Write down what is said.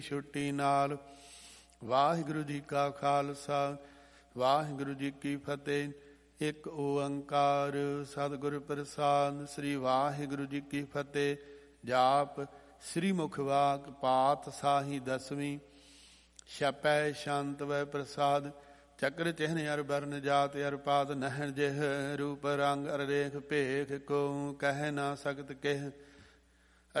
ਛੁੱਟੀ ਨਾਲ। ਵਾਹਿਗੁਰੂ ਜੀ ਕਾ ਖਾਲਸਾ ਵਾਹਿਗੁਰੂ ਜੀ ਕੀ ਫਤਿਹ। ਇੱਕ ਓੰਕਾਰ ਸਤਿਗੁਰ ਪ੍ਰਸਾਦਿ। ਸ੍ਰੀ ਵਾਹਿਗੁਰੂ ਜੀ ਕੀ ਫਤਿਹ। ਜਾਪ ਸ੍ਰੀ ਮੁਖਵਾਕ ਪਾਤ ਸਾਹੀ ਦਸਵੀਂ। ਛਪੈ ਸ਼ਾਂਤ ਵੈ ਪ੍ਰਸਾਦ। ਚੱਕਰ ਚਿਹਨ ਅਰ ਬਰਨ ਜਾਤ ਅਰ ਪਾਤ। ਨਹਿਣ ਜਿਹ ਰੂਪ ਰੰਗ ਅਰ ਰੇਖ ਭੇਖ। ਕੋ ਕਹਿ ਨਾ ਸਕਤ ਕਿਹ।